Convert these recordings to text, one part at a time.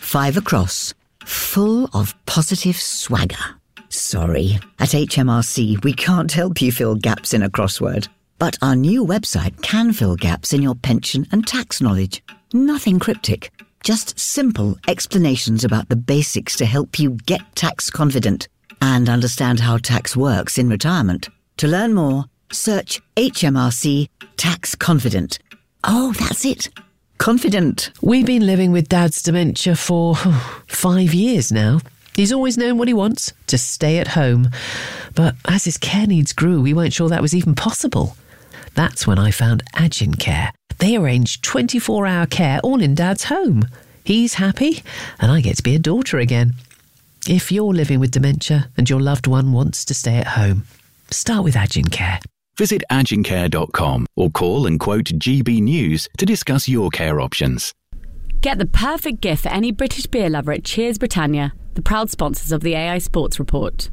5 across, full of positive swagger. Sorry, at HMRC we can't help you fill gaps in a crossword. But our new website can fill gaps in your pension and tax knowledge. Nothing cryptic, just simple explanations about the basics to help you get tax confident and understand how tax works in retirement. To learn more, search HMRC Tax Confident. Oh, that's it. Confident. We've been living with Dad's dementia for 5 years now. He's always known what he wants, to stay at home. But as his care needs grew, we weren't sure that was even possible. That's when I found Agincare. They arrange 24-hour care all in Dad's home. He's happy, and I get to be a daughter again. If you're living with dementia and your loved one wants to stay at home, start with Agincare. Visit agincare.com or call and quote GB News to discuss your care options. Get the perfect gift for any British beer lover at Cheers Britannia, the proud sponsors of the AI Sports Report.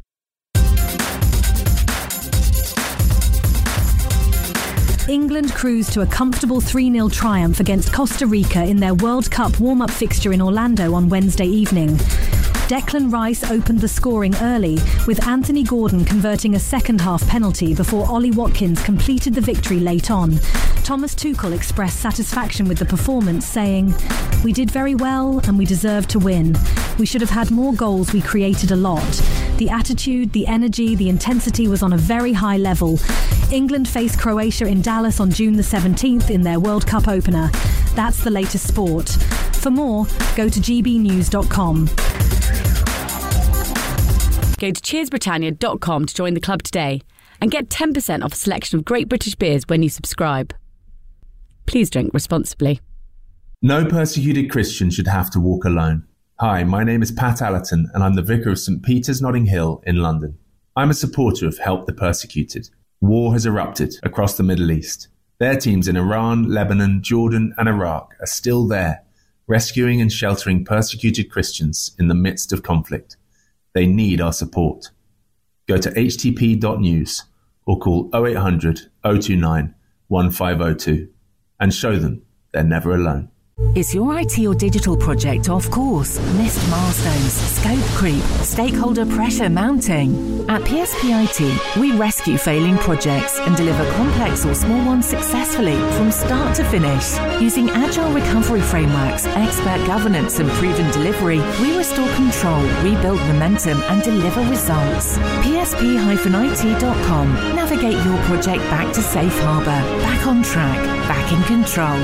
England cruised to a comfortable 3-0 triumph against Costa Rica in their World Cup warm-up fixture in Orlando on Wednesday evening. Declan Rice opened the scoring early, with Anthony Gordon converting a second-half penalty before Ollie Watkins completed the victory late on. Thomas Tuchel expressed satisfaction with the performance, saying, "We did very well and we deserved to win. We should have had more goals, we created a lot. The attitude, the energy, the intensity was on a very high level." England face Croatia in Dallas on June the 17th in their World Cup opener. That's the latest sport. For more, go to gbnews.com. Go to cheersbritannia.com to join the club today and get 10% off a selection of great British beers when you subscribe. Please drink responsibly. No persecuted Christian should have to walk alone. Hi, my name is Pat Allerton and I'm the Vicar of St Peter's Notting Hill in London. I'm a supporter of Help the Persecuted. War has erupted across the Middle East. Their teams in Iran, Lebanon, Jordan and Iraq are still there, rescuing and sheltering persecuted Christians in the midst of conflict. They need our support. Go to htp.news or call 0800 029 1502 and show them they're never alone. Is your IT or digital project off course? Missed milestones, scope creep, stakeholder pressure mounting? At PSP IT, we rescue failing projects and deliver complex or small ones successfully from start to finish. Using agile recovery frameworks, expert governance and proven delivery, we restore control, rebuild momentum and deliver results. PSP-IT.com. Navigate your project back to safe harbour, back on track, back in control.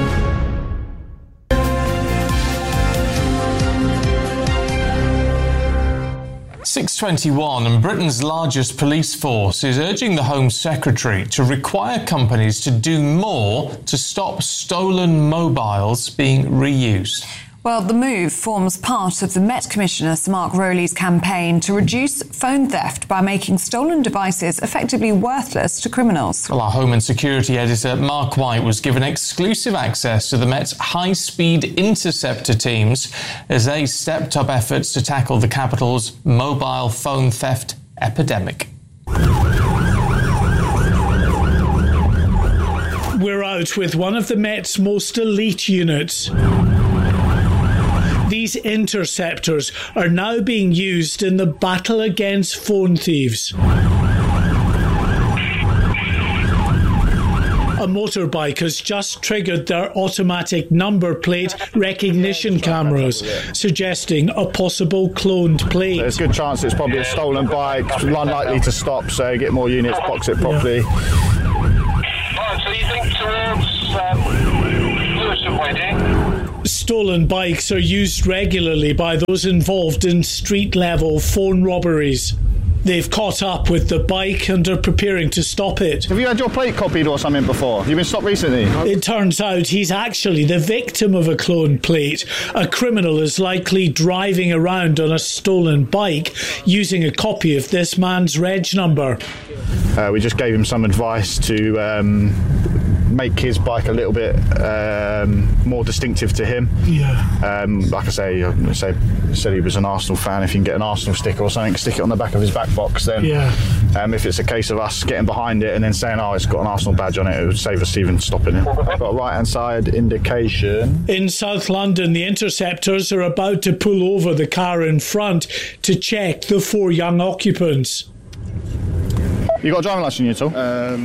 6:21 and Britain's largest police force is urging the Home Secretary to require companies to do more to stop stolen mobiles being reused. Well, the move forms part of the Met Commissioner Sir Mark Rowley's campaign to reduce phone theft by making stolen devices effectively worthless to criminals. Well, our Home and Security editor Mark White was given exclusive access to the Met's high-speed interceptor teams as they stepped up efforts to tackle the capital's mobile phone theft epidemic. We're out with one of the Met's most elite units. These interceptors are now being used in the battle against phone thieves. A motorbike has just triggered their automatic number plate recognition cameras, suggesting a possible cloned plate. There's a good chance it's probably a stolen bike, unlikely to stop, so get more units, box it properly. Right, so you think towards Lewisham Wedding? Stolen bikes are used regularly by those involved in street-level phone robberies. They've caught up with the bike and are preparing to stop it. Have you had your plate copied or something before? Have you been stopped recently? It turns out he's actually the victim of a cloned plate. A criminal is likely driving around on a stolen bike using a copy of this man's reg number. We just gave him some advice to make his bike a little bit more distinctive to him. Yeah. Like I said he was an Arsenal fan. If you can get an Arsenal sticker or something, stick it on the back of his back box, then if it's a case of us getting behind it and then saying, it's got an Arsenal badge on it, it would save us even stopping it. I've got a right-hand side indication. In South London, the interceptors are about to pull over the car in front to check the 4 young occupants. You got a driving licence at all?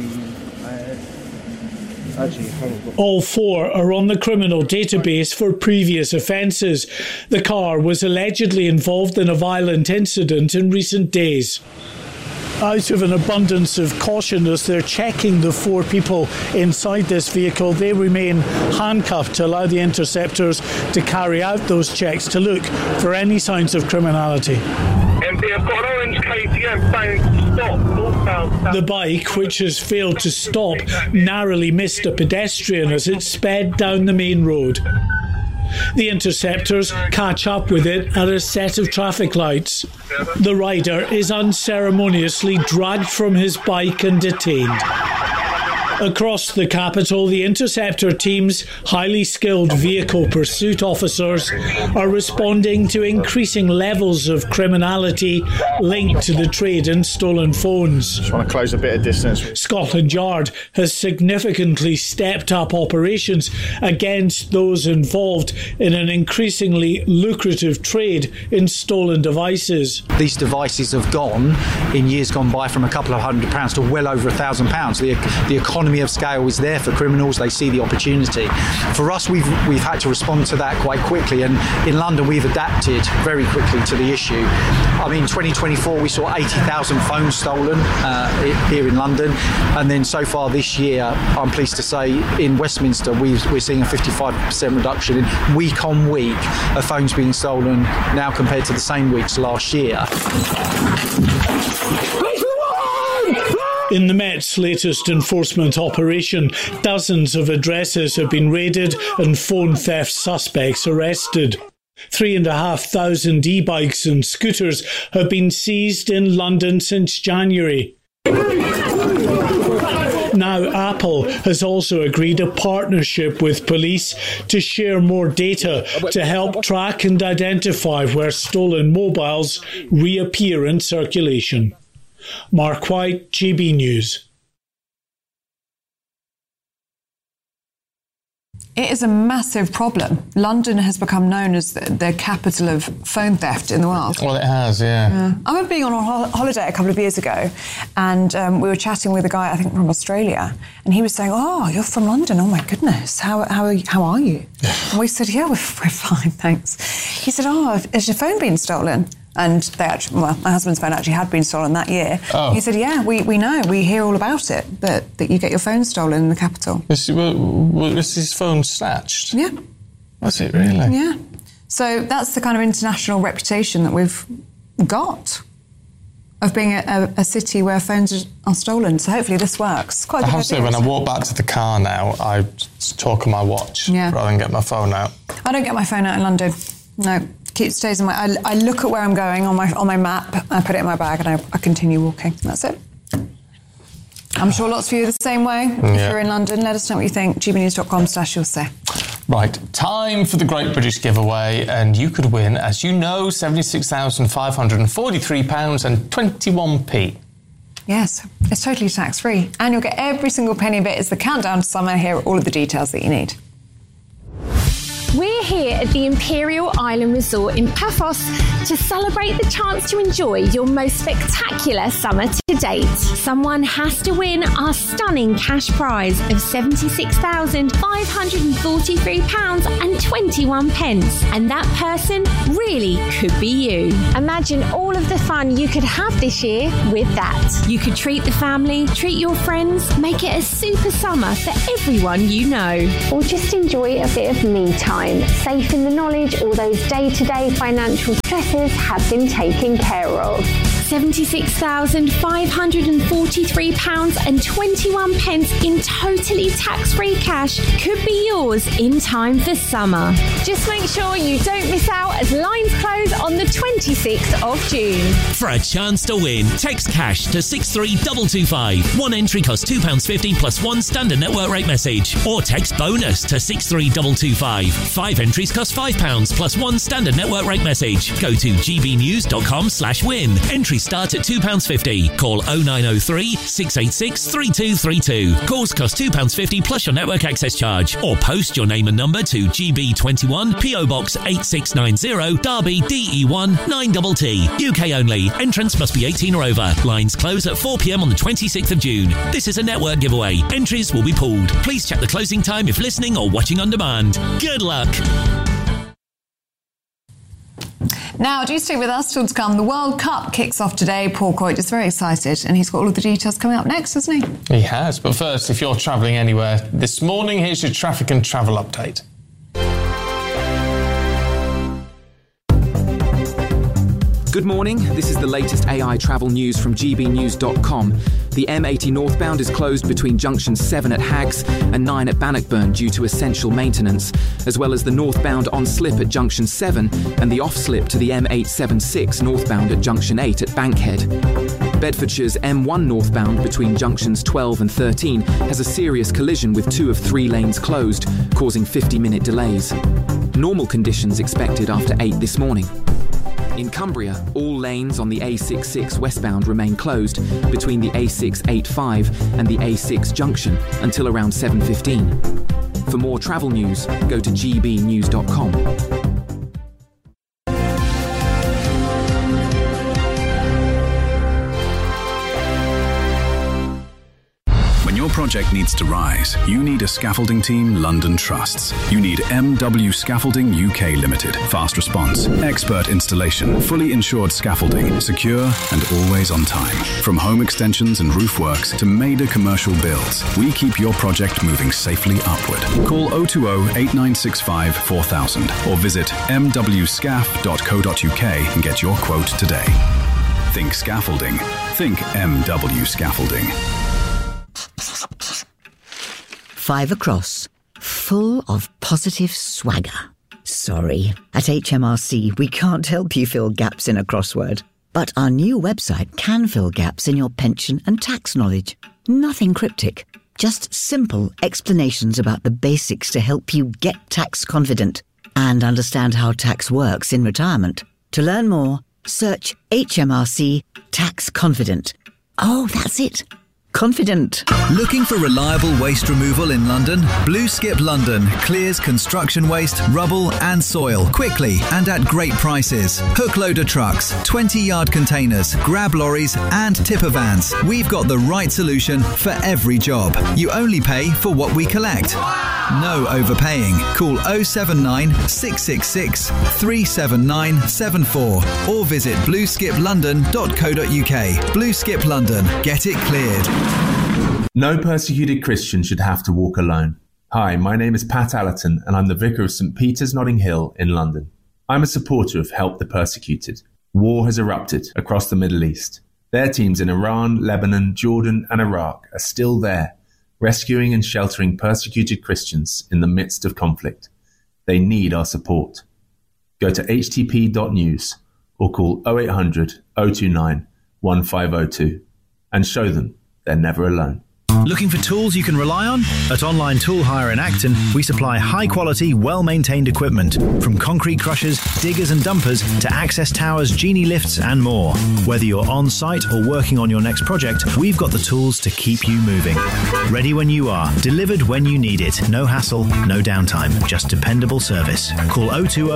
All 4 are on the criminal database for previous offences. The car was allegedly involved in a violent incident in recent days. Out of an abundance of caution, as they're checking the 4 people inside this vehicle, they remain handcuffed to allow the interceptors to carry out those checks to look for any signs of criminality. I've got an orange KTM saying stop. The bike, which has failed to stop, narrowly missed a pedestrian as it sped down the main road. The interceptors catch up with it at a set of traffic lights. The rider is unceremoniously dragged from his bike and detained. Across the capital, the interceptor team's highly skilled vehicle pursuit officers are responding to increasing levels of criminality linked to the trade in stolen phones. Just want to close a bit of distance. Scotland Yard has significantly stepped up operations against those involved in an increasingly lucrative trade in stolen devices. These devices have gone, in years gone by, from a couple of £100 to well over £1,000. The economy of scale is there for criminals. They see the opportunity. For us, we've had to respond to that quite quickly, and in London we've adapted very quickly to the issue. I mean, 2024 we saw 80,000 phones stolen here in London, and then so far this year, I'm pleased to say, in Westminster we're seeing a 55% reduction in week on week of phones being stolen now compared to the same weeks last year. In the Met's latest enforcement operation, dozens of addresses have been raided and phone theft suspects arrested. 3,500 e-bikes and scooters have been seized in London since January. Now Apple has also agreed a partnership with police to share more data to help track and identify where stolen mobiles reappear in circulation. Mark White, GB News. It is a massive problem. London has become known as the capital of phone theft in the world. Well, it has, yeah. I remember being on a holiday a couple of years ago, and we were chatting with a guy, I think from Australia, and he was saying, "Oh, you're from London. Oh my goodness, how are you?" And we said, "Yeah, we're fine, thanks." He said, "Oh, has your phone been stolen?" And my husband's phone actually had been stolen that year. Oh. He said, "Yeah, we know. We hear all about it, that you get your phone stolen in the capital." Was his phone snatched? Yeah. Was it really? Yeah. So that's the kind of international reputation that we've got of being a city where phones are stolen. So hopefully this works. Quite a I good have to say, when I walk back to the car now, I talk on my watch rather than get my phone out. I don't get my phone out in London. No. Stays in my. I look at where I'm going on my map. I put it in my bag and I continue walking. That's it. I'm sure lots of you are the same way. Yeah. If you're in London, let us know what you think. gbnews.com/you'll-say. Right, time for the Great British Giveaway, and you could win, as you know, £76,543.21. Yes, it's totally tax-free, and you'll get every single penny of it. It's the countdown to summer. Here are all of the details that you need. We're here at the Imperial Island Resort in Paphos to celebrate the chance to enjoy your most spectacular summer to date. Someone has to win our stunning cash prize of £76,543.21, and that person really could be you. Imagine all of the fun you could have this year with that. You could treat the family, treat your friends, make it a super summer for everyone you know. Or just enjoy a bit of me time, safe in the knowledge all those day-to-day financial stresses have been taken care of. £76,543.21 in totally tax-free cash could be yours in time for summer. Just make sure you don't miss out as lines close on the 26th of June. For a chance to win, text cash to 63225. One entry costs £2.50 plus one standard network rate message. Or text bonus to 63225. 5 entries cost £5 plus one standard network rate message. Go to gbnews.com/win. Entries start at £2.50. Call 0903 686 3232. Calls cost £2.50 plus your network access charge. Or post your name and number to GB21 PO Box 8690 Derby DE1 9TT. UK only. Entrance must be 18 or over. Lines close at 4 p.m. on the 26th of June. This is a network giveaway. Entries will be pulled. Please check the closing time if listening or watching on demand. Good luck. Now, do stay with us. Still to come, the World Cup kicks off today. Paul Coit is very excited, and he's got all of the details coming up next, hasn't he? He has. But first, if you're travelling anywhere this morning, here's your traffic and travel update. Good morning, this is the latest AI travel news from gbnews.com. The M80 northbound is closed between junction 7 at Hags and 9 at Bannockburn due to essential maintenance, as well as the northbound on-slip at junction 7 and the off-slip to the M876 northbound at junction 8 at Bankhead. Bedfordshire's M1 northbound between junctions 12 and 13 has a serious collision with 2 of 3 lanes closed, causing 50-minute delays. Normal conditions expected after 8 this morning. In Cumbria, all lanes on the A66 westbound remain closed between the A685 and the A6 junction until around 7:15. For more travel news, go to gbnews.com. Your project needs to rise. You need a scaffolding team London trusts. You need MW Scaffolding UK Limited. Fast response, expert installation, fully insured scaffolding, secure and always on time. From home extensions and roof works to major commercial builds, we keep your project moving safely upward. Call 020 8965 4000 or visit mwscaf.co.uk and get your quote today. Think scaffolding. Think MW Scaffolding. 5 across, full of positive swagger. Sorry, at HMRC we can't help you fill gaps in a crossword, but our new website can fill gaps in your pension and tax knowledge. Nothing cryptic, just simple explanations about the basics to help you get tax confident and understand how tax works in retirement. To learn more, search HMRC Tax Confident. Oh, that's it. Confident. Looking for reliable waste removal in London? Blue Skip London clears construction waste, rubble and soil quickly and at great prices. Hook loader trucks, 20-yard containers, grab lorries and tipper vans. We've got the right solution for every job. You only pay for what we collect. No overpaying. Call 079 666 37974 or visit blueskiplondon.co.uk. Blue Skip London. Get it cleared. No persecuted Christian should have to walk alone. Hi, my name is Pat Allerton and I'm the Vicar of St Peter's Notting Hill in London. I'm a supporter of Help the Persecuted. War has erupted across the Middle East. Their teams in Iran, Lebanon, Jordan and Iraq are still there, rescuing and sheltering persecuted Christians in the midst of conflict. They need our support. Go to htp.news or call 0800 029 1502 and show them they're never alone. Looking for tools you can rely on? At Online Tool Hire in Acton, we supply high-quality, well-maintained equipment, from concrete crushers, diggers and dumpers to access towers, genie lifts and more. Whether you're on-site or working on your next project, we've got the tools to keep you moving. Ready when you are, delivered when you need it. No hassle, no downtime, just dependable service. Call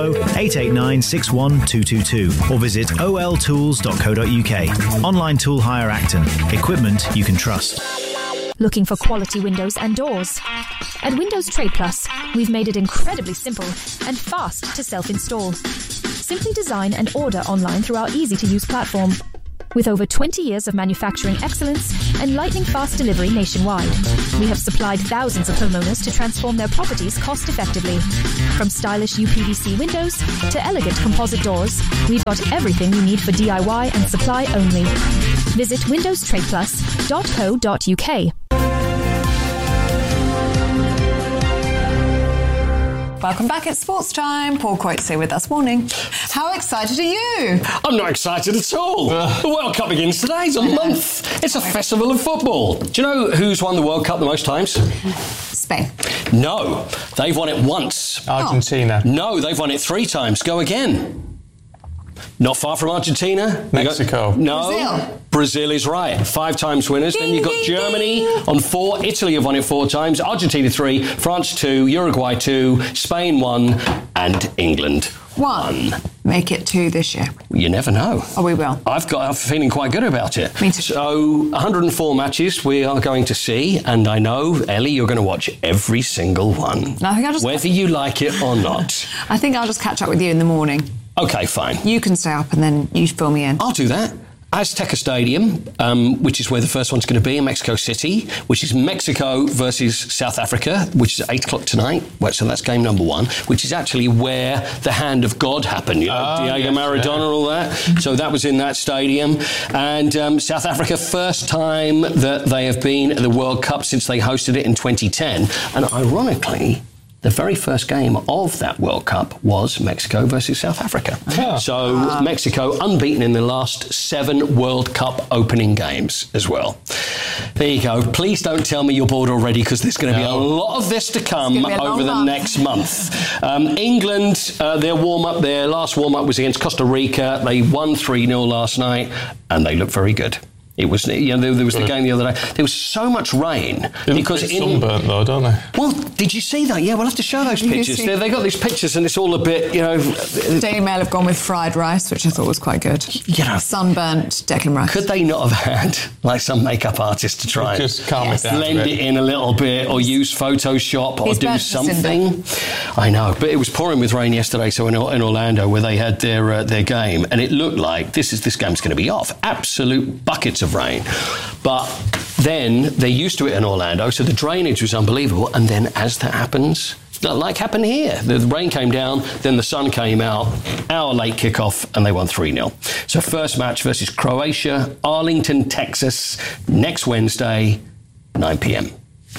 020-889-61222 or visit oltools.co.uk. Online Tool Hire Acton. Equipment you can trust. Looking for quality windows and doors? At Windows Trade Plus, we've made it incredibly simple and fast to self-install. Simply design and order online through our easy-to-use platform. With over 20 years of manufacturing excellence and lightning fast delivery nationwide, we have supplied thousands of homeowners to transform their properties cost-effectively. From stylish UPVC windows to elegant composite doors, we've got everything you need for DIY and supply only. Visit windowstradeplus.co.uk. Welcome back, it's Sports Time. Paul Coates here with Us Morning. How excited are you? I'm not excited at all. The World Cup begins today. It's a month. It's a festival of football. Do you know who's won the World Cup the most times? Spain. No, they've won it once. Argentina. No, they've won it 3 times. Go again. Not far from Argentina. Mexico. No. Brazil is right. 5 times winners. Then you've got Germany on 4. Italy have won it 4 times. Argentina 3. France 2. Uruguay 2. Spain 1. And England 1. Make it 2 this year. You never know. Oh, we will. I'm feeling quite good about it. Me too. So 104 matches we are going to see. And I know, Ellie, you're going to watch every single one. No, I think I'll just... Whether you like it or not. I think I'll just catch up with you in the morning. Okay, fine. You can stay up and then you fill me in. I'll do that. Azteca Stadium, which is where the first one's going to be in Mexico City, which is Mexico versus South Africa, which is at 8 o'clock tonight. So that's game number 1, which is actually where the hand of God happened. You know, Diego Maradona, all that. So that was in that stadium. And South Africa, first time that they have been at the World Cup since they hosted it in 2010. And ironically, the very first game of that World Cup was Mexico versus South Africa. So Mexico unbeaten in the last 7 World Cup opening games as well. There you go. Please don't tell me you're bored already, because there's going to be a lot of this to come over the next month. England, their last warm-up was against Costa Rica. They won 3-0 last night, and they look very good. It was, there was the game the other day. There was so much rain. Because sunburnt though, don't they? Well, did you see that? Yeah, we'll have to show those pictures. They got these pictures and it's all a bit, Daily Mail have gone with fried rice, which I thought was quite good. Sunburnt Declan Rice. Could they not have had, like, some makeup artist to try and blend it in a little bit, or use Photoshop, or do something? I know, but it was pouring with rain yesterday, so in Orlando, where they had their game, and it looked like this game's going to be off. Absolute buckets of rain. But then they're used to it in Orlando, so the drainage was unbelievable. And then, as that happens, like happened here, the rain came down, then the sun came out, hour late kickoff, and they won 3-0. So first match versus Croatia, Arlington, Texas, next Wednesday, 9 p.m.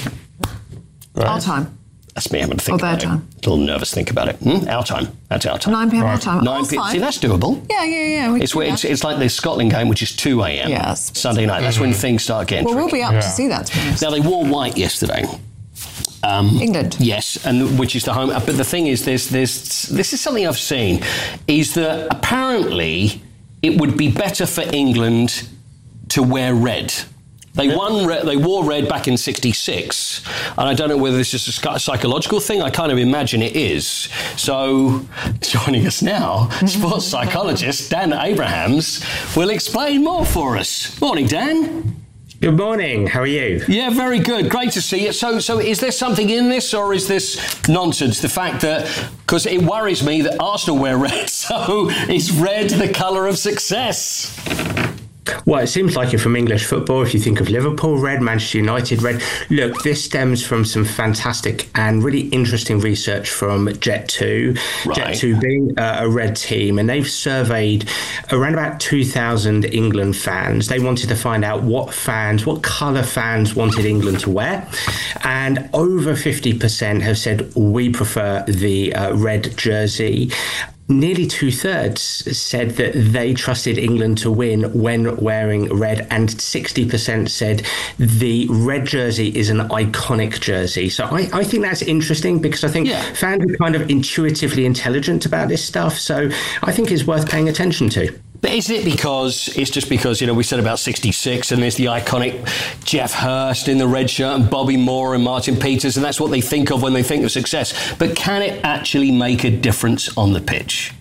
Our time. That's me having to think about it. A little nervous think about it. Our time. That's our time. 9 p.m. our time. 9 p.m. See, that's doable. Yeah. It's like the Scotland game, which is 2 a.m. Yes. Sunday night. That's when things start getting tricky. We'll be up to see that, to be honest. Now, they wore white yesterday. England. Yes, and which is the home. But the thing is, this is something I've seen, is that apparently it would be better for England to wear red. They wore red back in '66, and I don't know whether this is a psychological thing. I kind of imagine it is. So, joining us now, sports psychologist Dan Abrahams will explain more for us. Morning, Dan. Good morning. How are you? Yeah, very good. Great to see you. So is there something in this, or is this nonsense? The fact that, because it worries me that Arsenal wear red, so is red the colour of success? Well, it seems like it from English football. If you think of Liverpool red, Manchester United red. Look, this stems from some fantastic and really interesting research from Jet2. Right. Jet2 being a red team, and they've surveyed around about 2,000 England fans. They wanted to find out what colour fans wanted England to wear. And over 50% have said, we prefer the red jersey. Nearly 2/3 said that they trusted England to win when wearing red, and 60% said the red jersey is an iconic jersey. So I think that's interesting, because I think fans are kind of intuitively intelligent about this stuff. So I think it's worth paying attention to. But is it because we said about 66, and there's the iconic Jeff Hurst in the red shirt and Bobby Moore and Martin Peters, and that's what they think of when they think of success. But can it actually make a difference on the pitch?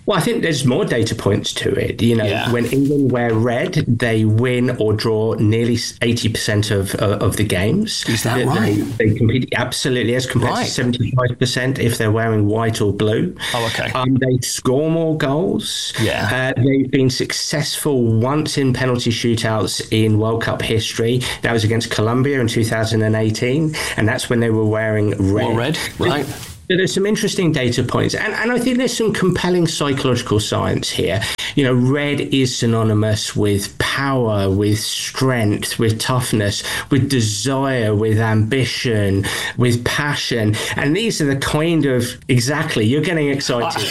Well, I think there's more data points to it. When England wear red, they win or draw nearly 80% of the games. Is that right? They compete absolutely, as compared to 75% if they're wearing white or blue. Oh, okay. They score more goals. Yeah. They've been successful once in penalty shootouts in World Cup history. That was against Colombia in 2018, and that's when they were wearing red. More red, right. So there's some interesting data points, and I think there's some compelling psychological science here. Red is synonymous with power, with strength, with toughness, with desire, with ambition, with passion, and these are the kind of you're getting excited,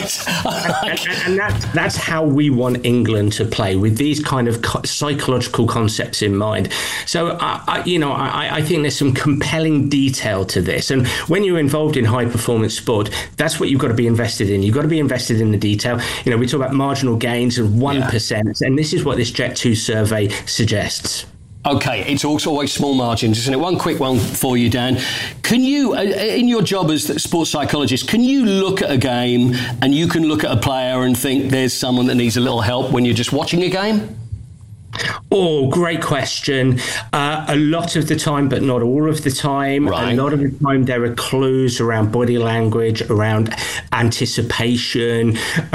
and that's how we want England to play, with these kind of psychological concepts in mind. So I think there's some compelling detail to this, and when you're involved in high performance sport, that's what you've got to be invested in. You've got to be invested in the detail. We talk about marginal gains of 1%, and this is what this Jet2 survey suggests. Okay, it's also always small margins, isn't it? One quick one for you, Dan. Can you, in your job as a sports psychologist, can you look at a game and you can look at a player and think there's someone that needs a little help when you're just watching a game? Oh, great question. A lot of the time, but not all of the time. Right. A lot of the time, there are clues around body language, around anticipation,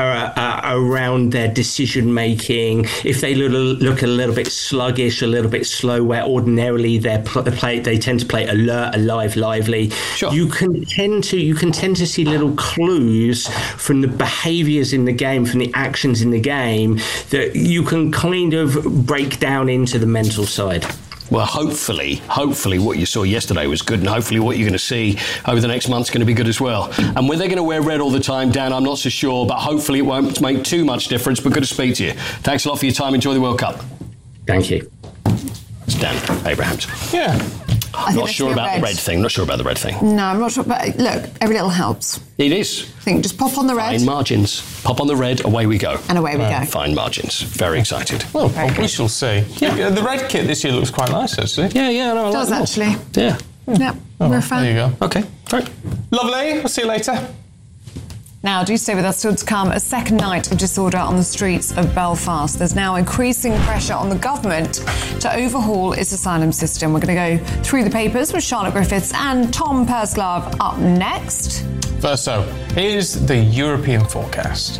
around their decision making. If they look a little bit sluggish, a little bit slow, where ordinarily they tend to play alert, alive, lively. Sure. You can tend to see little clues from the behaviours in the game, from the actions in the game, that you can kind of break down into the mental side. Well, hopefully what you saw yesterday was good, and hopefully what you're going to see over the next month's going to be good as well. And whether they're going to wear red all the time, Dan, I'm not so sure, but hopefully it won't make too much difference. But good to speak to you. Thanks a lot for your time. Enjoy the World Cup. Thank you. It's Dan Abrahams. Yeah. Not sure about the red thing. No, I'm not sure. But look, every little helps. It is. I think just pop on the red. Fine margins. Pop on the red, away we go. And away we go. Fine margins. Very excited. Well, we shall see. Yeah. The red kit this year looks quite nice, actually. Yeah. No, it does, actually. Yeah. Yeah, we're a fan. There you go. Okay, great. Lovely. We'll see you later. Now, do stay with us. Still to come, a second night of disorder on the streets of Belfast. There's now increasing pressure on the government to overhaul its asylum system. We're going to go through the papers with Charlotte Griffiths and Tom Pursglove up next. First, here's the European forecast.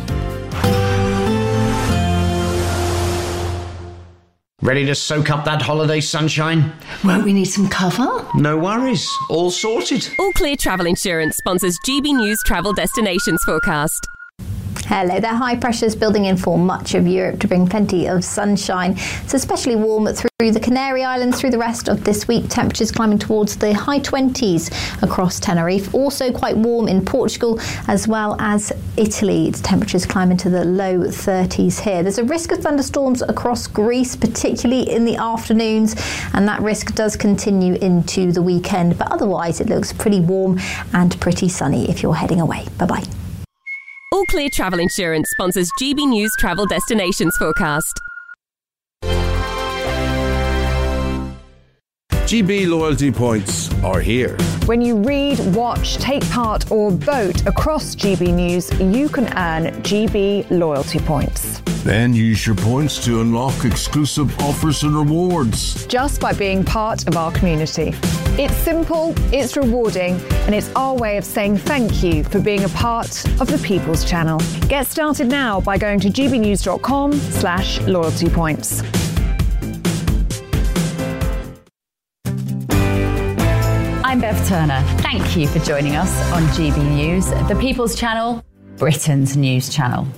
Ready to soak up that holiday sunshine? Won't we need some cover? No worries. All sorted. All Clear Travel Insurance sponsors GB News Travel Destinations Forecast. Hello there. High pressures building in for much of Europe to bring plenty of sunshine. It's especially warm through the Canary Islands through the rest of this week. Temperatures climbing towards the high 20s across Tenerife. Also quite warm in Portugal as well as Italy. Its temperatures climbing to the low 30s here. There's a risk of thunderstorms across Greece, particularly in the afternoons, and that risk does continue into the weekend. But otherwise, it looks pretty warm and pretty sunny if you're heading away. Bye-bye. All Clear Travel Insurance sponsors GB News Travel Destinations Forecast. GB loyalty points are here. When you read, watch, take part or vote across GB News, you can earn GB loyalty points. Then use your points to unlock exclusive offers and rewards. Just by being part of our community. It's simple, it's rewarding, and it's our way of saying thank you for being a part of the People's Channel. Get started now by going to gbnews.com/loyalty points. I'm Bev Turner. Thank you for joining us on GB News, the People's Channel, Britain's news channel.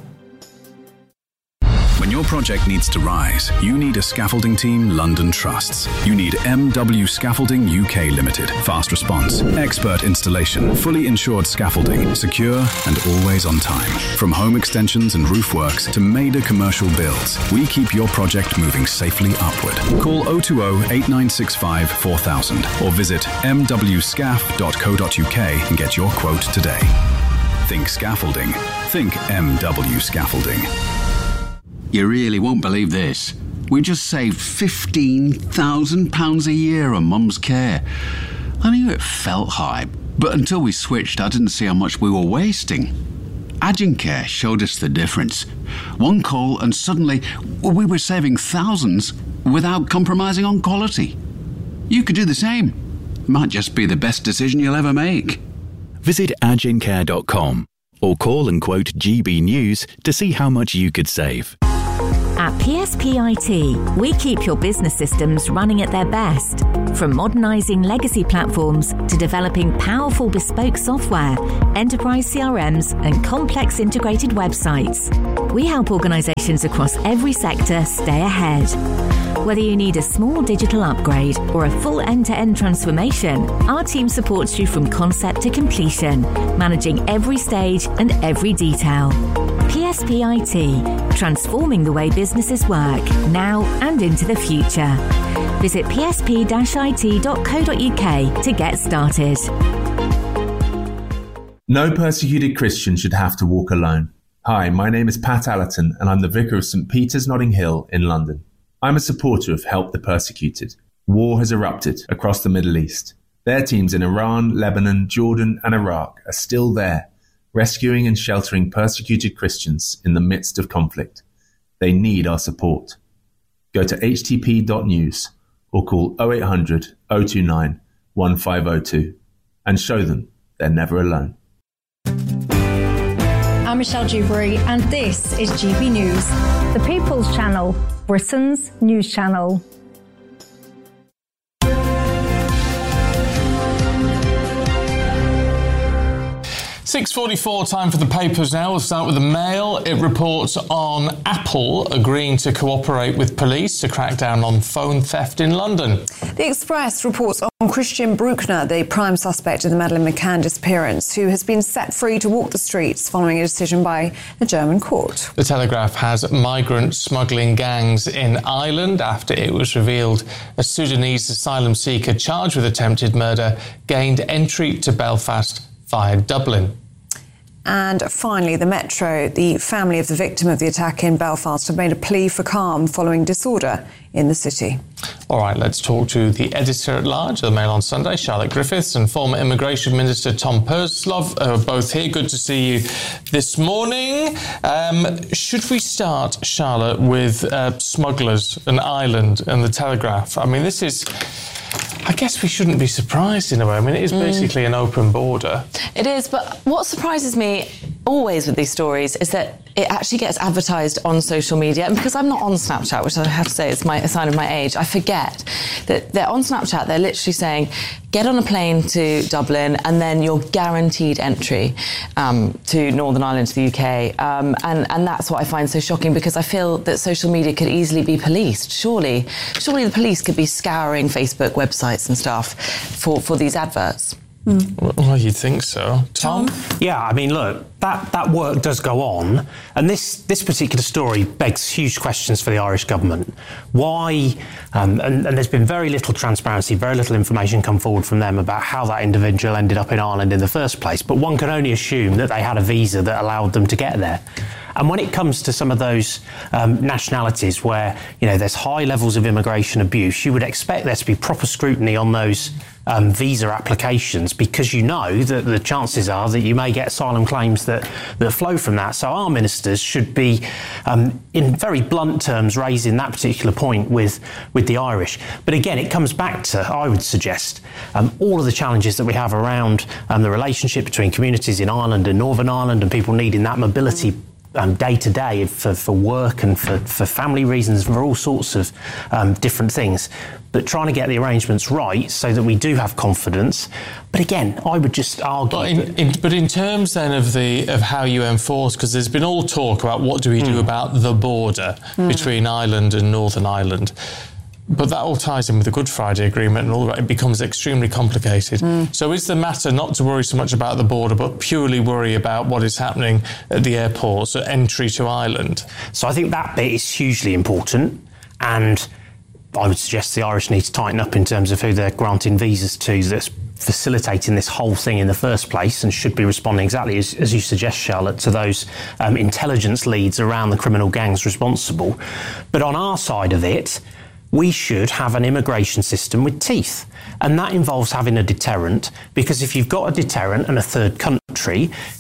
When your project needs to rise, you need a scaffolding team London trusts. You need MW Scaffolding UK Limited. Fast response, expert installation, fully insured scaffolding, secure and always on time. From home extensions and roof works to major commercial builds, we keep your project moving safely upward. Call 020 8965 4000 or visit mwscaf.co.uk and get your quote today. Think scaffolding. Think MW Scaffolding. You really won't believe this. We just saved £15,000 a year on Mum's care. I knew it felt high, but until we switched, I didn't see how much we were wasting. Agincare showed us the difference. One call and suddenly we were saving thousands without compromising on quality. You could do the same. Might just be the best decision you'll ever make. Visit agincare.com or call and quote GB News to see how much you could save. At PSP IT, we keep your business systems running at their best. From modernising legacy platforms to developing powerful bespoke software, enterprise CRMs and complex integrated websites, we help organisations across every sector stay ahead. Whether you need a small digital upgrade or a full end-to-end transformation, our team supports you from concept to completion, managing every stage and every detail. PSP IT, transforming the way businesses work, now and into the future. Visit psp-it.co.uk to get started. No persecuted Christian should have to walk alone. Hi, my name is Pat Allerton and I'm the Vicar of St. Peter's, Notting Hill in London. I'm a supporter of Help the Persecuted. War has erupted across the Middle East. Their teams in Iran, Lebanon, Jordan and Iraq are still there, rescuing and sheltering persecuted Christians in the midst of conflict. They need our support. Go to htp.news or call 0800 029 1502 and show them they're never alone. I'm Michelle Dewberry and this is GB News. The People's Channel, Britain's news channel. 6:44, time for the papers now. We'll start with the Mail. It reports on Apple agreeing to cooperate with police to crack down on phone theft in London. The Express reports on Christian Bruckner, the prime suspect in the Madeleine McCann disappearance, who has been set free to walk the streets following a decision by a German court. The Telegraph has migrant smuggling gangs in Ireland after it was revealed a Sudanese asylum seeker charged with attempted murder gained entry to Belfast via Dublin. And finally, the Metro, the family of the victim of the attack in Belfast, have made a plea for calm following disorder in the city. All right, let's talk to the editor-at-large of the Mail on Sunday, Charlotte Griffiths, and former Immigration Minister Tom Purslow, both here. Good to see you this morning. Should we start, Charlotte, with smugglers and Ireland and the Telegraph? I mean, this is... I guess we shouldn't be surprised in a way. I mean, it is basically an open border. It is, but what surprises me always with these stories is that it actually gets advertised on social media. And because I'm not on Snapchat, which I have to say is a sign of my age, I forget that they're on Snapchat. They're literally saying, get on a plane to Dublin and then you're guaranteed entry to Northern Ireland, to the UK. And that's what I find so shocking, because I feel that social media could easily be policed. Surely the police could be scouring Facebook websites and stuff for these adverts. Well, you'd think so. Tom? Yeah, I mean, look, that work does go on, and this particular story begs huge questions for the Irish government. Why, and there's been very little transparency, very little information come forward from them about how that individual ended up in Ireland in the first place, but one can only assume that they had a visa that allowed them to get there. And when it comes to some of those nationalities where, there's high levels of immigration abuse, you would expect there to be proper scrutiny on those visa applications, because that the chances are that you may get asylum claims that flow from that. So our ministers should be, in very blunt terms, raising that particular point with the Irish. But again, it comes back to, I would suggest, all of the challenges that we have around the relationship between communities in Ireland and Northern Ireland and people needing that mobility day to day for work and for family reasons, for all sorts of different things, but trying to get the arrangements right so that we do have confidence. But again, I would just argue. But in terms then of how you enforce, because there's been all talk about what do we do about the border between Ireland and Northern Ireland. But that all ties in with the Good Friday Agreement and all that. It becomes extremely complicated. So is the matter not to worry so much about the border, but purely worry about what is happening at the airports, so entry to Ireland? So I think that bit is hugely important, and I would suggest the Irish need to tighten up in terms of who they're granting visas to that's facilitating this whole thing in the first place, and should be responding exactly as you suggest, Charlotte, to those intelligence leads around the criminal gangs responsible. But on our side of it, we should have an immigration system with teeth. And that involves having a deterrent, because if you've got a deterrent and a third country,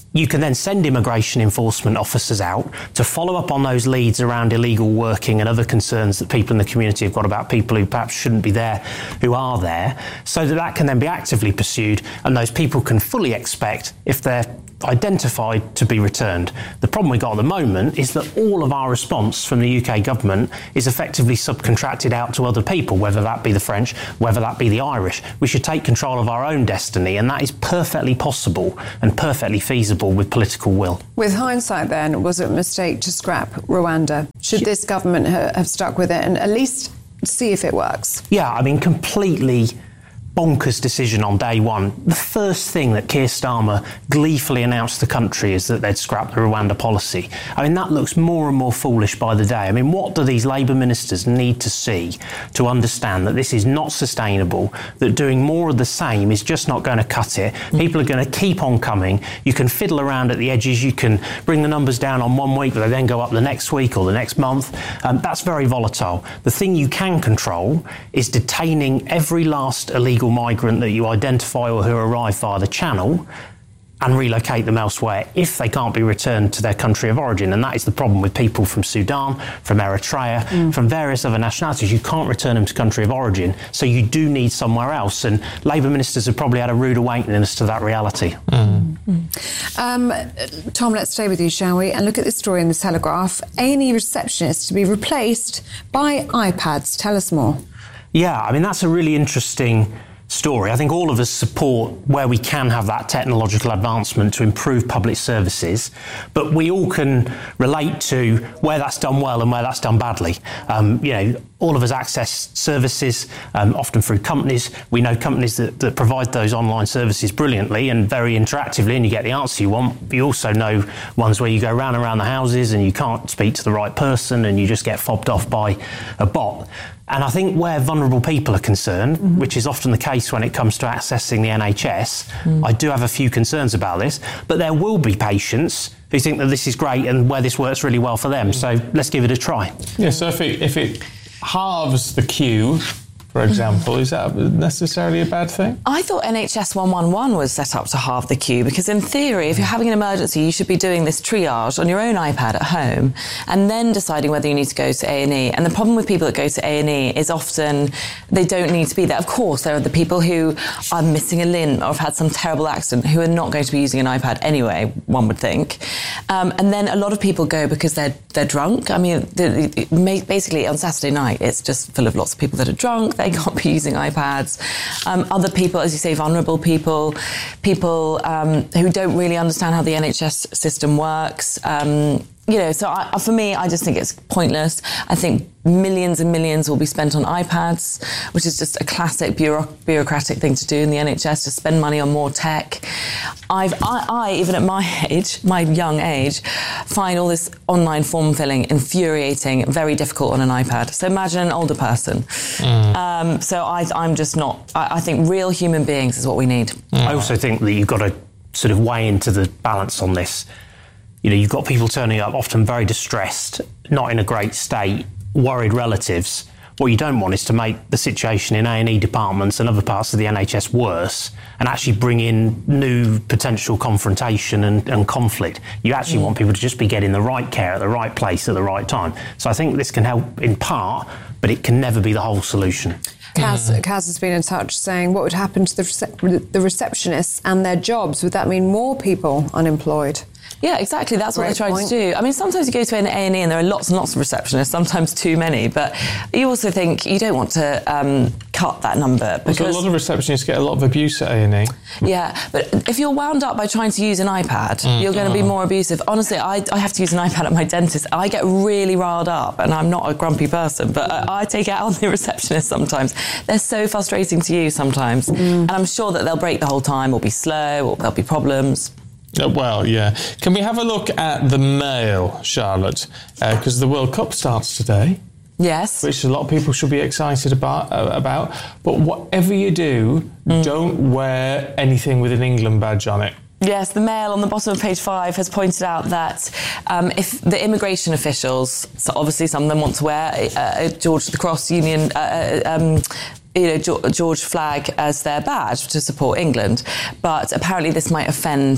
you can then send immigration enforcement officers out to follow up on those leads around illegal working and other concerns that people in the community have got about people who perhaps shouldn't be there, who are there, so that can then be actively pursued and those people can fully expect, if they're identified, to be returned. The problem we've got at the moment is that all of our response from the UK government is effectively subcontracted out to other people, whether that be the French, whether that be the Irish. We should take control of our own destiny, and that is perfectly possible and perfectly feasible with political will. With hindsight then, was it a mistake to scrap Rwanda? Should this government have stuck with it and at least see if it works? Yeah, I mean, completely bonkers decision on day one. The first thing that Keir Starmer gleefully announced to the country is that they'd scrap the Rwanda policy. I mean, that looks more and more foolish by the day. I mean, what do these Labour ministers need to see to understand that this is not sustainable, that doing more of the same is just not going to cut it? People are going to keep on coming. You can fiddle around at the edges. You can bring the numbers down on 1 week, but they then go up the next week or the next month. That's very volatile. The thing you can control is detaining every last illegal migrant that you identify or who arrive via the channel and relocate them elsewhere if they can't be returned to their country of origin. And that is the problem with people from Sudan, from Eritrea, from various other nationalities. You can't return them to country of origin, so you do need somewhere else. And Labour ministers have probably had a rude awakening as to that reality. Tom, let's stay with you, shall we? And look at this story in the Telegraph. A&E receptionists to be replaced by iPads. Tell us more. Yeah, I mean, that's a really interesting story. I think all of us support where we can have that technological advancement to improve public services, but we all can relate to where that's done well and where that's done badly. All of us access services, often through companies. We know companies that provide those online services brilliantly and very interactively, and you get the answer you want. You also know ones where you go round and round the houses and you can't speak to the right person and you just get fobbed off by a bot. And I think where vulnerable people are concerned, which is often the case when it comes to accessing the NHS, I do have a few concerns about this, but there will be patients who think that this is great and where this works really well for them. So let's give it a try. Yeah, so if it halves the queue, for example, is that necessarily a bad thing? I thought NHS 111 was set up to halve the queue because in theory, if you're having an emergency, you should be doing this triage on your own iPad at home and then deciding whether you need to go to A&E. And the problem with people that go to A&E is often they don't need to be there. Of course, there are the people who are missing a limb or have had some terrible accident who are not going to be using an iPad anyway, one would think. And then a lot of people go because they're drunk. I mean, basically on Saturday night, it's just full of lots of people that are drunk. They can't be using iPads. Other people, as you say, vulnerable people who don't really understand how the NHS system works. For me, I just think it's pointless. I think millions and millions will be spent on iPads, which is just a classic bureaucratic thing to do in the NHS, to spend money on more tech. I even at my young age, find all this online form filling infuriating, very difficult on an iPad. So imagine an older person. I'm just not. I think real human beings is what we need. I also think that you've got to sort of weigh into the balance on this. You've got people turning up often very distressed, not in a great state, worried relatives. What you don't want is to make the situation in A&E departments and other parts of the NHS worse and actually bring in new potential confrontation and conflict. You actually want people to just be getting the right care at the right place at the right time. So I think this can help in part, but it can never be the whole solution. Kaz has been in touch saying what would happen to the receptionists and their jobs? Would that mean more people unemployed? Yeah, exactly. That's what they're trying to do. I mean, sometimes you go to an A&E and there are lots and lots of receptionists, sometimes too many, but you also think you don't want to cut that number. Because a lot of receptionists get a lot of abuse at A&E. Yeah, but if you're wound up by trying to use an iPad, you're going to be more abusive. Honestly, I have to use an iPad at my dentist. I get really riled up, and I'm not a grumpy person, but I take it out on the receptionist sometimes. They're so frustrating to use sometimes, and I'm sure that they'll break the whole time or be slow or there'll be problems. Well, yeah. Can we have a look at the Mail, Charlotte? Because the World Cup starts today. Yes. Which a lot of people should be excited about. But whatever you do, don't wear anything with an England badge on it. Yes, the Mail on the bottom of page 5 has pointed out that if the immigration officials, so obviously some of them want to wear George the Cross Union... George flag as their badge to support England, but apparently this might offend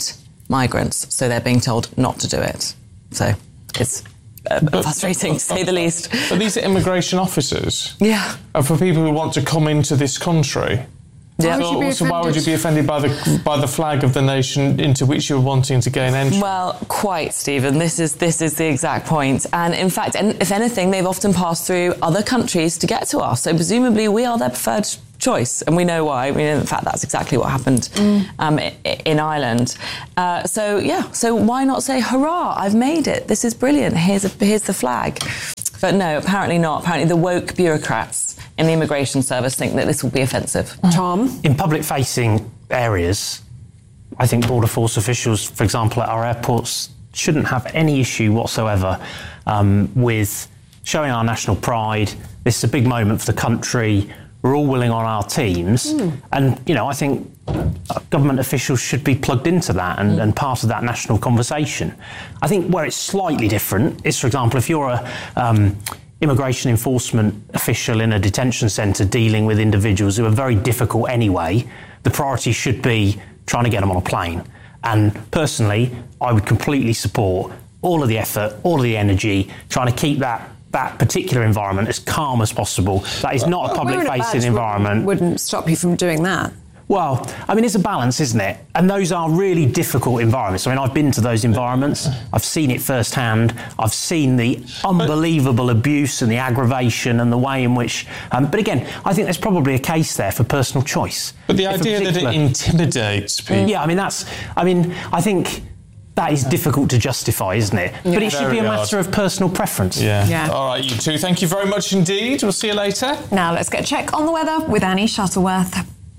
migrants, so they're being told not to do it. So it's frustrating, to say the least. But these are immigration officers. Yeah. And for people who want to come into this country. Yeah. So why would you be offended by the flag of the nation into which you're wanting to gain entry? Well, quite, Stephen. This is the exact point. And in fact, if anything, they've often passed through other countries to get to us. So presumably we are their preferred choice, and we know why. I mean, in fact, that's exactly what happened in Ireland. So why not say, hurrah, I've made it. This is brilliant. Here's the flag. But no, apparently not. Apparently the woke bureaucrats in the immigration service think that this will be offensive. Tom? In public-facing areas, I think Border Force officials, for example, at our airports, shouldn't have any issue whatsoever with showing our national pride. This is a big moment for the country. We're all willing on our teams. And, I think government officials should be plugged into that and part of that national conversation. I think where it's slightly different is, for example, if you're a immigration enforcement official in a detention centre dealing with individuals who are very difficult anyway, the priority should be trying to get them on a plane. And personally, I would completely support all of the effort, all of the energy, trying to keep that particular environment as calm as possible. That is not a public-facing environment. Wouldn't stop you from doing that. Well, I mean, it's a balance, isn't it? And those are really difficult environments. I mean, I've been to those environments. I've seen it firsthand. I've seen the unbelievable abuse and the aggravation and the way in which... but again, I think there's probably a case there for personal choice. But the idea that it intimidates people... Yeah, I think... That is difficult to justify, isn't it? Yeah. But it should be a matter of personal preference. Yeah. All right, you two, thank you very much indeed. We'll see you later. Now let's get a check on the weather with Annie Shuttleworth.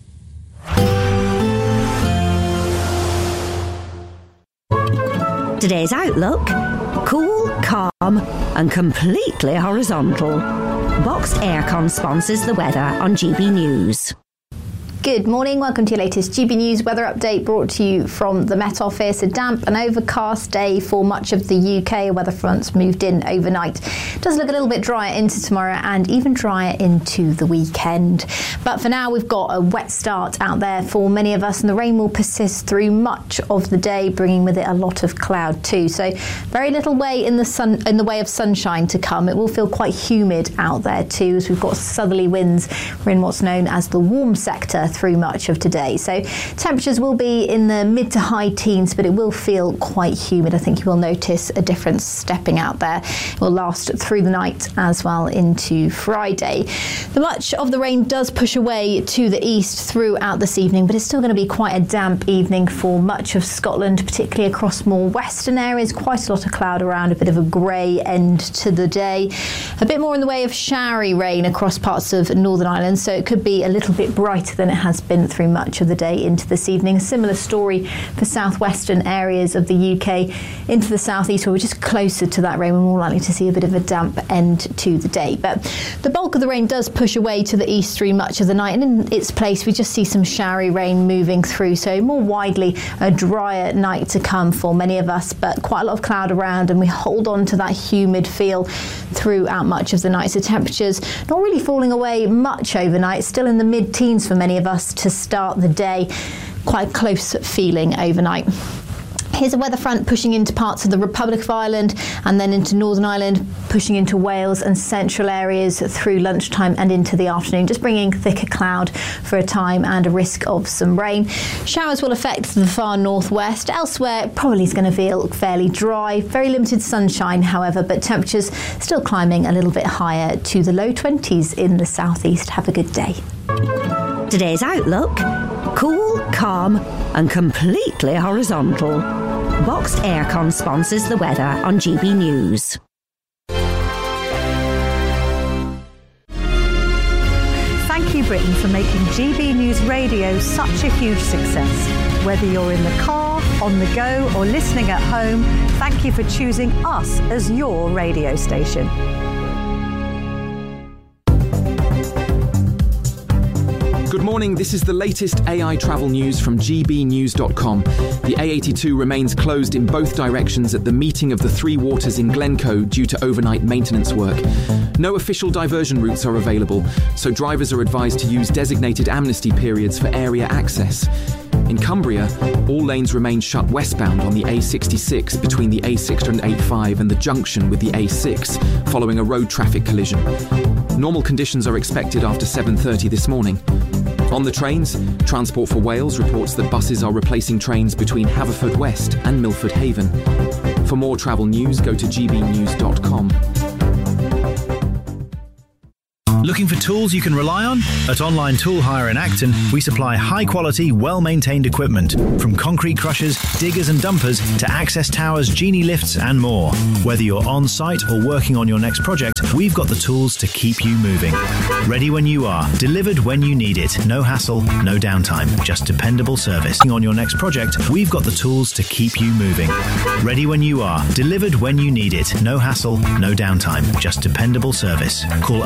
Today's outlook: cool, calm and completely horizontal. Boxed Aircon sponsors the weather on GB News. Good morning, welcome to your latest GB News weather update brought to you from the Met Office. A damp and overcast day for much of the UK. Weather fronts moved in overnight. It does look a little bit drier into tomorrow and even drier into the weekend. But for now, we've got a wet start out there for many of us, and the rain will persist through much of the day, bringing with it a lot of cloud too. So very little way in the way of sunshine to come. It will feel quite humid out there too, as we've got southerly winds. We're in what's known as the warm sector through much of today. So temperatures will be in the mid to high teens, but it will feel quite humid. I think you will notice a difference stepping out there. It will last through the night as well into Friday. Much of the rain does push away to the east throughout this evening, but it's still going to be quite a damp evening for much of Scotland, particularly across more western areas. Quite a lot of cloud around, a bit of a grey end to the day. A bit more in the way of showery rain across parts of Northern Ireland, so it could be a little bit brighter than it has been through much of the day into this evening. A similar story for southwestern areas of the UK into the southeast, where we're just closer to that rain. We're more likely to see a bit of a damp end to the day. But the bulk of the rain does push away to the east through much of the night, and in its place we just see some showery rain moving through. So more widely a drier night to come for many of us, but quite a lot of cloud around, and we hold on to that humid feel throughout much of the night. So temperatures not really falling away much overnight, still in the mid-teens for many of us to start the day. Quite close feeling overnight. Here's a weather front pushing into parts of the Republic of Ireland and then into Northern Ireland, pushing into Wales and central areas through lunchtime and into the afternoon, just bringing thicker cloud for a time and a risk of some rain. Showers will affect the far northwest. Elsewhere, it probably is going to feel fairly dry. Very limited sunshine, however, but temperatures still climbing a little bit higher to the low 20s in the southeast. Have a good day. Today's outlook: cool, calm and completely horizontal. Boxed Aircon sponsors the weather on GB News. Thank you, Britain, for making GB News Radio such a huge success. Whether you're in the car, on the go or listening at home, thank you for choosing us as your radio station. Good morning, this is the latest AI travel news from gbnews.com. The A82 remains closed in both directions at the meeting of the Three Waters in Glencoe due to overnight maintenance work. No official diversion routes are available, so drivers are advised to use designated amnesty periods for area access. In Cumbria, all lanes remain shut westbound on the A66 between the A685 and the junction with the A6, following a road traffic collision. Normal conditions are expected after 7:30 this morning. On the trains, Transport for Wales reports that buses are replacing trains between Haverfordwest and Milford Haven. For more travel news, go to gbnews.com. Looking for tools you can rely on? At Online Tool Hire in Acton, we supply high-quality, well-maintained equipment, from concrete crushers, diggers and dumpers to access towers, genie lifts and more. Whether you're on-site or working on your next project, we've got the tools to keep you moving. Ready when you are, delivered when you need it. No hassle, no downtime, just dependable service. On your next project, we've got the tools to keep you moving. Ready when you are, delivered when you need it. No hassle, no downtime, just dependable service. Call